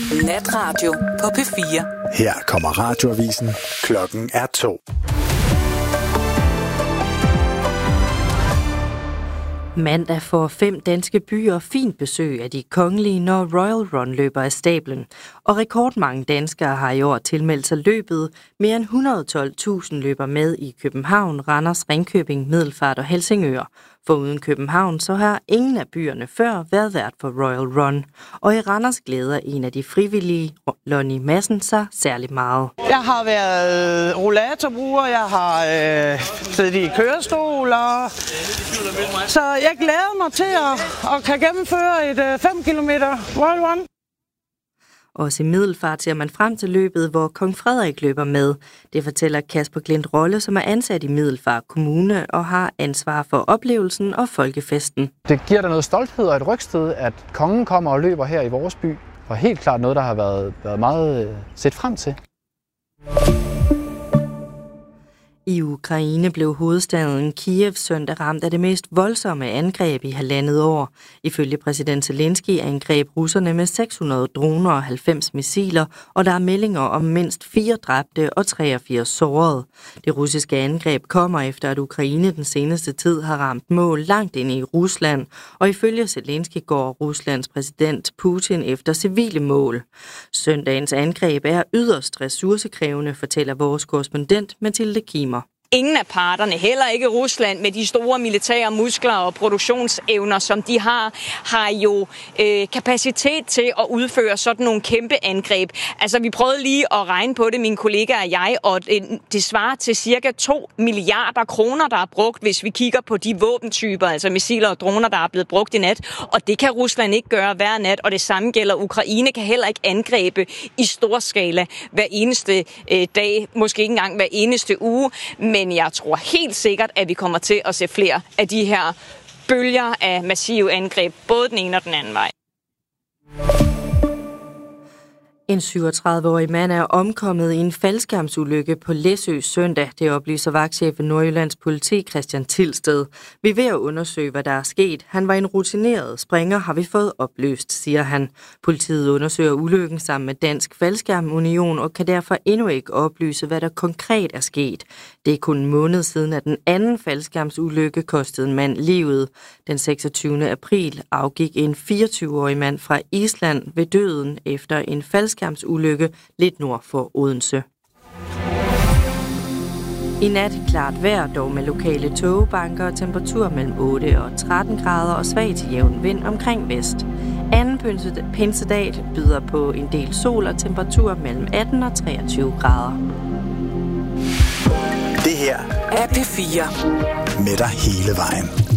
Natradio på P4. Her kommer radioavisen. Klokken er 2. Mandag får 5 danske byer fint besøg af de kongelige, når Royal Run løber af stablen. Og rekordmange danskere har i år tilmeldt sig løbet. Mere end 112.000 løber med i København, Randers, Ringkøbing, Middelfart og Helsingør. Foruden København, så har ingen af byerne før været vært for Royal Run. Og i Randers glæder en af de frivillige, Lonnie Madsen, sig særlig meget. Jeg har været rollatorbruger, jeg har siddet i kørestol, så jeg glæder mig til at kan gennemføre et 5 km Royal Run. Også i Middelfart ser man frem til løbet, hvor kong Frederik løber med. Det fortæller Kasper Klint Rolle, som er ansat i Middelfart Kommune og har ansvar for oplevelsen og folkefesten. Det giver dig noget stolthed og et rygsted, at kongen kommer og løber her i vores by. Og helt klart noget, der har været meget set frem til. I Ukraine blev hovedstaden Kiev søndag ramt af det mest voldsomme angreb i 1,5 år. Ifølge præsident Zelensky angreb russerne med 600 droner og 90 missiler, og der er meldinger om mindst 4 dræbte og 83 sårede. Det russiske angreb kommer efter, at Ukraine den seneste tid har ramt mål langt ind i Rusland, og ifølge Zelensky går Ruslands præsident Putin efter civile mål. Søndagens angreb er yderst ressourcekrævende, fortæller vores korrespondent Mathilde Kimer. Ingen af parterne, heller ikke Rusland med de store militære muskler og produktionsevner, som de har jo kapacitet til at udføre sådan nogle kæmpe angreb. Altså, vi prøvede lige at regne på det, mine kollegaer og jeg, og det svarer til cirka 2 milliarder kroner, der er brugt, hvis vi kigger på de våbentyper, altså missiler og droner, der er blevet brugt i nat. Og det kan Rusland ikke gøre hver nat, og det samme gælder Ukraine, kan heller ikke angribe i stor skala hver eneste dag, måske ikke engang hver eneste uge. Men jeg tror helt sikkert, at vi kommer til at se flere af de her bølger af massive angreb, både den ene og den anden vej. En 37-årig mand er omkommet i en faldskærmsulykke på Læsø søndag. Det oplyser vagtchef ved Nordjyllands politi Christian Tilsted. Vi er ved at undersøge, hvad der er sket. Han var en rutineret springer, har vi fået oplyst, siger han. Politiet undersøger ulykken sammen med Dansk Faldskærmunion og kan derfor endnu ikke oplyse, hvad der konkret er sket. Det er kun en måned siden, at den anden faldskærmsulykke kostede en mand livet. Den 26. april afgik en 24-årig mand fra Island ved døden efter en faldskærmsulykke lidt nord for Odense. I nat klart vejr, dog med lokale tågebanker og temperatur mellem 8 og 13 grader og svag til jævn vind omkring vest. Anden pinsedag byder på en del sol og temperatur mellem 18 og 23 grader. Det her er P4. Med dig hele vejen.